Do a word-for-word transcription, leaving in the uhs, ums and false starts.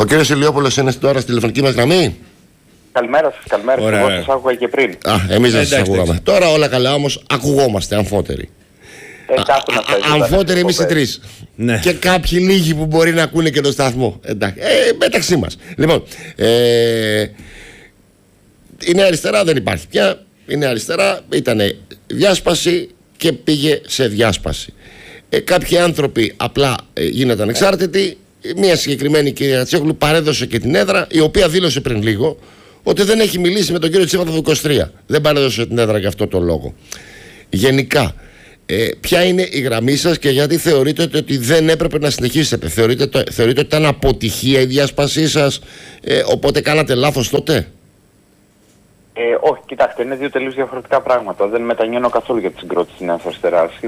Ο κύριος Ηλιόπουλος είναι τώρα στη τηλεφωνική μας γραμμή. Καλημέρα σας, καλημέρα σας. Εγώ σας άκουγα και πριν. Α, εμείς δεν σας ακούγαμε. Τώρα όλα καλά, όμως ακουγόμαστε αμφότεροι. Ε, αμφότεροι εμείς οι τρεις. Ναι. Και κάποιοι λίγοι που μπορεί να ακούνε και το σταθμό. Εντάξει. Ε, μεταξύ μας. Λοιπόν, ε, είναι αριστερά, δεν υπάρχει πια. Είναι αριστερά, ήταν διάσπαση και πήγε σε διάσπαση. Ε, κάποιοι άνθρωποι απλά ε, γίνονταν εξάρτητοι. Μια συγκεκριμένη κυρία Τσέχουλου παρέδωσε και την έδρα, η οποία δήλωσε πριν λίγο ότι δεν έχει μιλήσει με τον κύριο Τσίβα το είκοσι τρία. Δεν παρέδωσε την έδρα για αυτό το λόγο. Γενικά, ε, ποια είναι η γραμμή σας και γιατί θεωρείτε ότι δεν έπρεπε να συνεχίσετε? Θεωρείτε, το, θεωρείτε ότι ήταν αποτυχία η διάσπασή σας, ε, οπότε κάνατε λάθος τότε? Ε, όχι, κοιτάξτε, είναι δύο τελείως διαφορετικά πράγματα. Δεν μετανιώνω καθόλου για τη συγκρότηση της Νέας Αριστεράς.